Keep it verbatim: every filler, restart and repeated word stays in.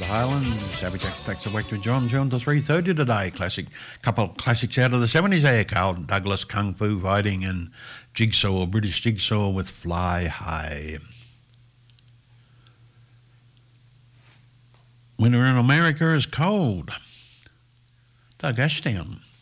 the Highlands. Happy Jack Stacks of Whack with John, John to three thirty today. Classic, couple of classics out of the seventies there. Carl Douglas, Kung Fu Fighting, and Jigsaw, British Jigsaw with Fly High. Winter in America is cold. Doug Ashdown.